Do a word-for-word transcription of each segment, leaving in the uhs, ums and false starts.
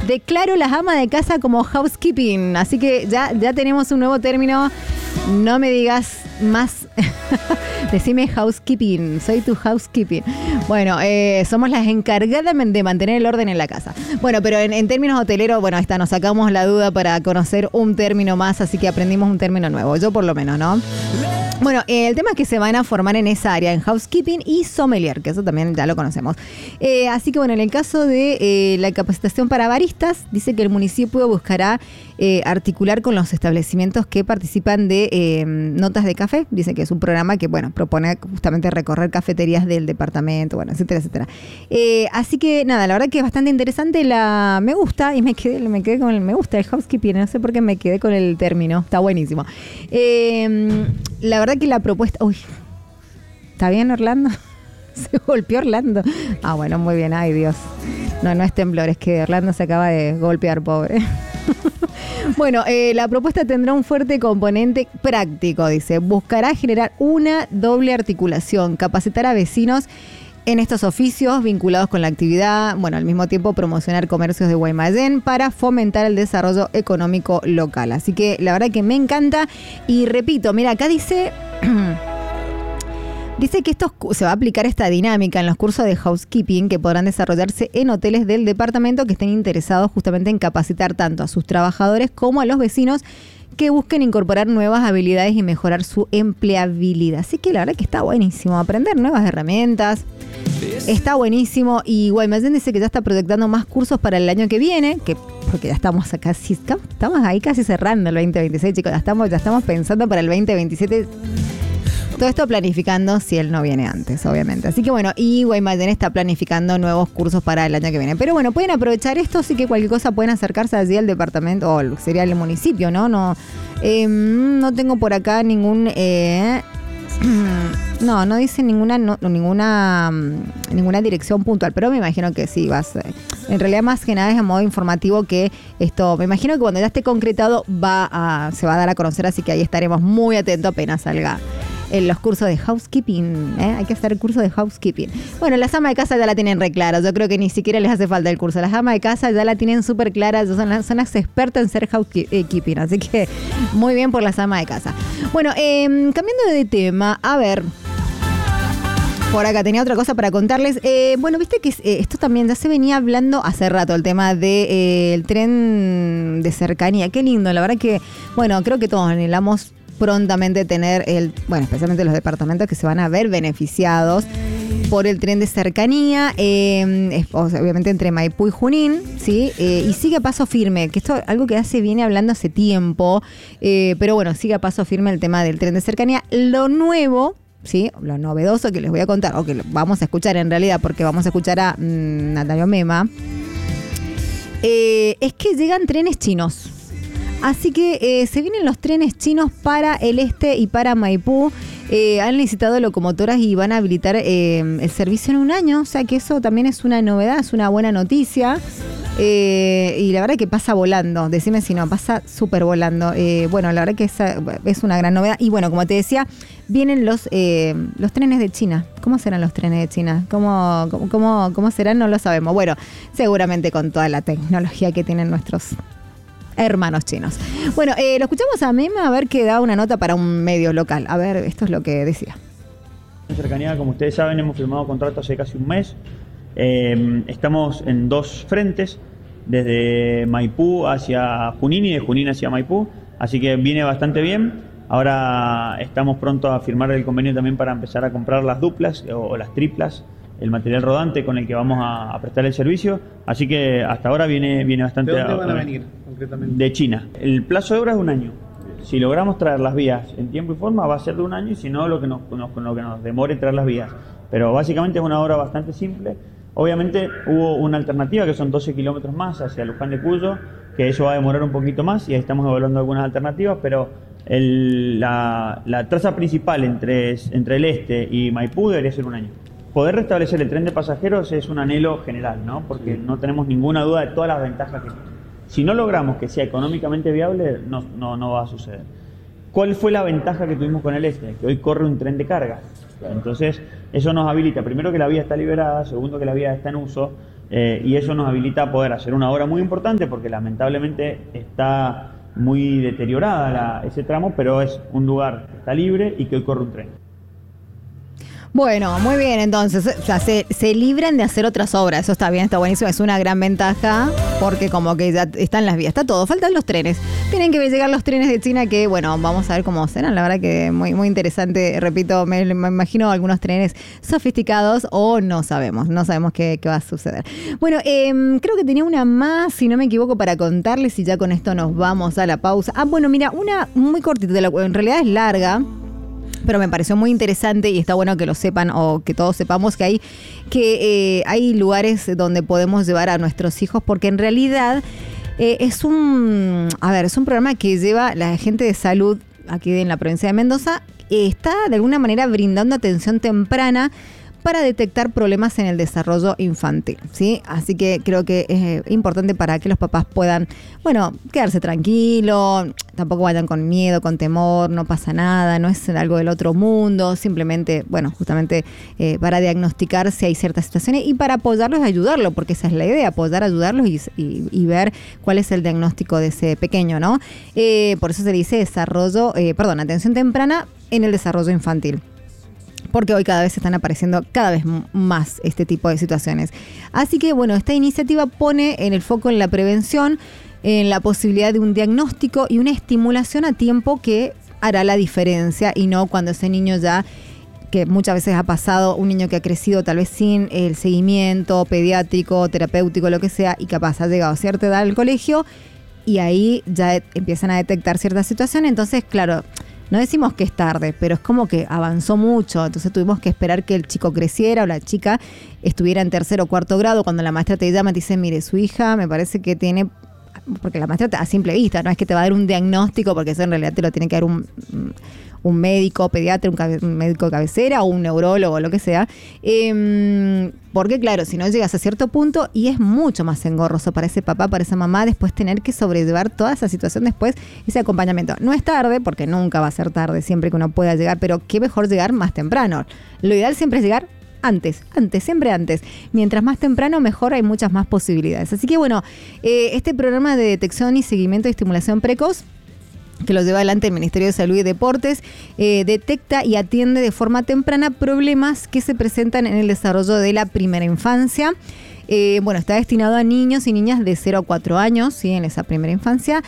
declaro las amas de casa como housekeeping. Así que ya, ya tenemos un nuevo término. No me digas más. Decime housekeeping. Soy tu housekeeping. Bueno, eh, somos las encargadas de mantener el orden en la casa. Bueno, pero en, en términos hoteleros, bueno, ahí está, nos sacamos la duda para conocer un término más, así que aprendimos un término nuevo. Yo por lo menos, ¿no? Bueno, eh, el tema es que se van a formar en esa área, en housekeeping y sommelier, que eso también ya lo conocemos. Eh, así que bueno, en el caso de eh, la capacitación para baristas, dice que el municipio buscará eh, articular con los establecimientos que participan de eh, Notas de Café. Dice que es un programa que, bueno, propone justamente recorrer cafeterías del departamento, bueno, etcétera, etcétera. Eh, así que nada, la verdad que es bastante interesante, la me gusta y me quedé, me quedé con el me gusta el housekeeping, no sé por qué me quedé con el término, está buenísimo. Eh, la verdad que la propuesta... Uy, ¿está bien Orlando? Se golpeó Orlando. Ah, bueno, muy bien, ay Dios. No, no es temblor, es que Orlando se acaba de golpear, pobre. Bueno, eh, la propuesta tendrá un fuerte componente práctico, dice. Buscará generar una doble articulación, capacitar a vecinos en estos oficios vinculados con la actividad, bueno, al mismo tiempo promocionar comercios de Guaymallén para fomentar el desarrollo económico local. Así que la verdad que me encanta y repito, mira, acá dice... Dice que esto se va a aplicar esta dinámica en los cursos de housekeeping que podrán desarrollarse en hoteles del departamento que estén interesados justamente en capacitar tanto a sus trabajadores como a los vecinos que busquen incorporar nuevas habilidades y mejorar su empleabilidad. Así que la verdad que está buenísimo aprender nuevas herramientas. Está buenísimo y Guaymallén dice que ya está proyectando más cursos para el año que viene, que porque ya estamos acá, estamos ahí casi cerrando el veinte veintiséis, chicos, ya estamos, ya estamos pensando para el veinte veintisiete. Todo esto planificando si él no viene antes, obviamente. Así que bueno, y Guaymallén está planificando nuevos cursos para el año que viene. Pero bueno, pueden aprovechar esto, así que cualquier cosa pueden acercarse allí al departamento, o sería el municipio, ¿no? No, eh, no tengo por acá ningún... Eh, no, no dice ninguna no, ninguna ninguna dirección puntual, pero me imagino que sí, vas... En realidad más que nada es a modo informativo que esto, me imagino que cuando ya esté concretado va a, se va a dar a conocer, así que ahí estaremos muy atentos apenas salga en los cursos de housekeeping, ¿eh? Hay que hacer el curso de housekeeping. Bueno, las amas de casa ya la tienen re clara. Yo creo que ni siquiera les hace falta el curso. Las amas de casa ya la tienen súper clara. Son las, son las expertas en ser housekeeping. Así que muy bien por las amas de casa. Bueno, eh, cambiando de tema, a ver... Por acá tenía otra cosa para contarles. Eh, bueno, viste que eh, esto también ya se venía hablando hace rato, el tema del de, eh, tren de cercanía. Qué lindo, la verdad que, bueno, creo que todos anhelamos prontamente tener el, bueno, especialmente los departamentos que se van a ver beneficiados por el tren de cercanía, eh, es, obviamente entre Maipú y Junín, ¿sí? Eh, y sigue a paso firme, que esto es algo que ya se viene hablando hace tiempo, eh, pero bueno, sigue a paso firme el tema del tren de cercanía. Lo nuevo... Sí, lo novedoso que les voy a contar, o que vamos a escuchar en realidad, porque vamos a escuchar a mmm, Natalia Mema, eh, es que llegan trenes chinos. Así que eh, se vienen los trenes chinos para el este y para Maipú. Eh, han licitado locomotoras y van a habilitar eh, el servicio en un año. O sea que eso también es una novedad, es una buena noticia. Eh, y la verdad que pasa volando. Decime si no, pasa súper volando. Eh, bueno, la verdad que esa es una gran novedad. Y bueno, como te decía, vienen los eh, los trenes de China. ¿Cómo serán los trenes de China? ¿Cómo, cómo, cómo, cómo serán? No lo sabemos. Bueno, seguramente con toda la tecnología que tienen nuestros hermanos chinos. Bueno, eh, lo escuchamos a Mema a ver que da una nota para un medio local. A ver, esto es lo que decía. En cercanía, como ustedes saben, hemos firmado contrato hace casi un mes. Eh, estamos en dos frentes, desde Maipú hacia Junín y de Junín hacia Maipú, así que viene bastante bien. Ahora estamos prontos a firmar el convenio también para empezar a comprar las duplas o, o las triplas, el material rodante con el que vamos a, a prestar el servicio, así que hasta ahora viene, viene bastante... ¿De dónde van a venir concretamente? De China. El plazo de obra es un año. Si logramos traer las vías en tiempo y forma va a ser de un año, y si no, lo que nos, nos, lo que nos demore traer las vías. Pero básicamente es una obra bastante simple. Obviamente hubo una alternativa que son doce kilómetros más hacia Luján de Cuyo, que eso va a demorar un poquito más y ahí estamos evaluando algunas alternativas, pero el, la, la traza principal entre, entre el este y Maipú debería ser un año. Poder restablecer el tren de pasajeros es un anhelo general, ¿no? Porque no tenemos ninguna duda de todas las ventajas que tiene. Si no logramos que sea económicamente viable, no, no, no va a suceder. ¿Cuál fue la ventaja que tuvimos con el este? Que hoy corre un tren de carga. Entonces, eso nos habilita, primero, que la vía está liberada, segundo, que la vía está en uso, eh, y eso nos habilita a poder hacer una obra muy importante porque lamentablemente está muy deteriorada la, ese tramo, pero es un lugar que está libre y que hoy corre un tren. Bueno, muy bien, entonces, o sea, se, se libran de hacer otras obras, eso está bien, está buenísimo, es una gran ventaja, porque como que ya están las vías, está todo, faltan los trenes, tienen que llegar los trenes de China que, bueno, vamos a ver cómo serán, la verdad que muy, muy interesante, repito, me, me imagino algunos trenes sofisticados o no sabemos, no sabemos qué, qué va a suceder. Bueno, eh, creo que tenía una más, si no me equivoco, para contarles y ya con esto nos vamos a la pausa. Ah, bueno, mira, una muy cortita, en realidad es larga, pero me pareció muy interesante y está bueno que lo sepan o que todos sepamos que hay, que, eh, hay lugares donde podemos llevar a nuestros hijos porque en realidad eh, es un, a ver, es un programa que lleva la gente de salud aquí en la provincia de Mendoza, eh, está de alguna manera brindando atención temprana para detectar problemas en el desarrollo infantil, ¿sí? Así que creo que es importante para que los papás puedan, bueno, quedarse tranquilos, tampoco vayan con miedo, con temor, no pasa nada, no es algo del otro mundo, simplemente, bueno, justamente eh, para diagnosticar si hay ciertas situaciones y para apoyarlos y ayudarlos, porque esa es la idea, apoyar, ayudarlos y, y, y ver cuál es el diagnóstico de ese pequeño, ¿no? Eh, por eso se dice desarrollo, eh, perdón, atención temprana en el desarrollo infantil. Porque hoy cada vez están apareciendo cada vez más este tipo de situaciones. Así que, bueno, esta iniciativa pone en el foco en la prevención, en la posibilidad de un diagnóstico y una estimulación a tiempo que hará la diferencia y no cuando ese niño ya, que muchas veces ha pasado, un niño que ha crecido tal vez sin el seguimiento pediátrico, terapéutico, lo que sea, y capaz ha llegado a cierta edad al colegio y ahí ya empiezan a detectar ciertas situaciones. Entonces, claro, no decimos que es tarde, pero es como que avanzó mucho. Entonces tuvimos que esperar que el chico creciera o la chica estuviera en tercer o cuarto grado. Cuando la maestra te llama y te dice, mire, su hija me parece que tiene... Porque la maestra a simple vista, no es que te va a dar un diagnóstico, porque eso en realidad te lo tiene que dar un... un médico pediatra, un, cabe, un médico de cabecera o un neurólogo, lo que sea. Eh, porque claro, si no llegas a cierto punto y es mucho más engorroso para ese papá, para esa mamá, después tener que sobrellevar toda esa situación después, ese acompañamiento. No es tarde, porque nunca va a ser tarde siempre que uno pueda llegar, pero qué mejor llegar más temprano. Lo ideal siempre es llegar antes, antes, siempre antes. Mientras más temprano, mejor, hay muchas más posibilidades. Así que bueno, eh, este programa de detección y seguimiento de estimulación precoz, que lo lleva adelante el Ministerio de Salud y Deportes, eh, detecta y atiende de forma temprana problemas que se presentan en el desarrollo de la primera infancia. Eh, bueno, está destinado a niños y niñas de cero a cuatro años, ¿sí? En esa primera infancia.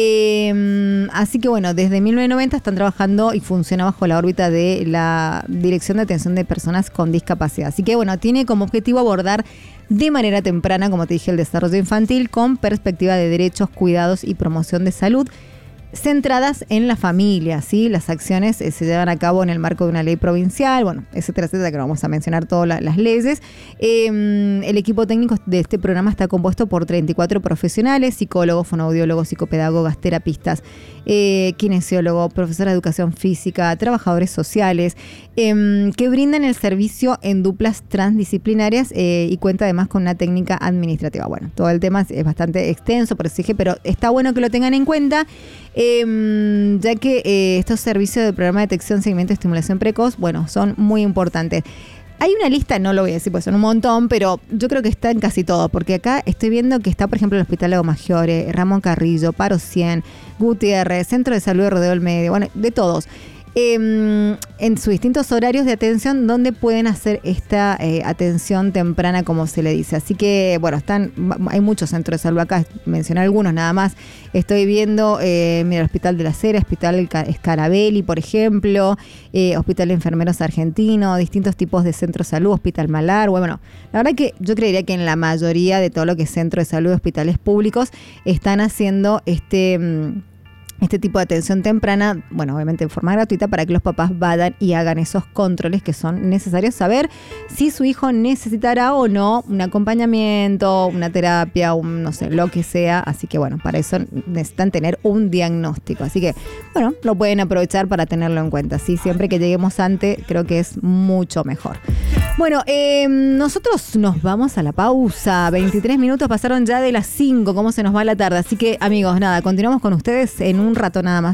Eh, así que bueno, desde mil novecientos noventa están trabajando y funciona bajo la órbita de la Dirección de Atención de Personas con Discapacidad. Así que bueno, tiene como objetivo abordar de manera temprana, como te dije, el desarrollo infantil con perspectiva de derechos, cuidados y promoción de salud, centradas en la familia, ¿sí? Las acciones eh, se llevan a cabo en el marco de una ley provincial, bueno, etcétera, etcétera, que no vamos a mencionar todas la, las leyes. Eh, el equipo técnico de este programa está compuesto por treinta y cuatro profesionales, psicólogos, fonoaudiólogos, psicopedagogas, terapistas, eh, kinesiólogos, profesora de educación física, trabajadores sociales, eh, que brindan el servicio en duplas transdisciplinarias eh, y cuenta además con una técnica administrativa. Bueno, todo el tema es, es bastante extenso, por eso dije, pero está bueno que lo tengan en cuenta. Eh, ya que eh, estos servicios del programa de detección, seguimiento y estimulación precoz, bueno, son muy importantes. Hay una lista, no lo voy a decir, pues son un montón, pero yo creo que está en casi todo, porque acá estoy viendo que está, por ejemplo, el Hospital Lago Maggiore, Ramón Carrillo, Paro cien, Gutiérrez, Centro de Salud de Rodeo del Medio, bueno, de todos. Eh, en sus distintos horarios de atención donde pueden hacer esta eh, atención temprana, como se le dice. Así que, bueno, están, hay muchos centros de salud acá, mencioné algunos nada más. Estoy viendo, eh, mira, el Hospital de la Cera, Hospital Scarabelli, por ejemplo, eh, Hospital de Enfermeros Argentino, distintos tipos de centros de salud, Hospital Malar. Bueno, la verdad que yo creería que en la mayoría de todo lo que es centro de salud, hospitales públicos, están haciendo este... este tipo de atención temprana, bueno, obviamente en forma gratuita, para que los papás vayan y hagan esos controles que son necesarios, saber si su hijo necesitará o no un acompañamiento, una terapia, un, no sé, lo que sea. Así que bueno, para eso necesitan tener un diagnóstico. Así que, bueno, lo pueden aprovechar para tenerlo en cuenta. ¿Sí? Siempre que lleguemos antes, creo que es mucho mejor. Bueno, eh, nosotros nos vamos a la pausa. veintitrés minutos pasaron ya de las cinco, cómo se nos va la tarde. Así que, amigos, nada, continuamos con ustedes en un rato nada más.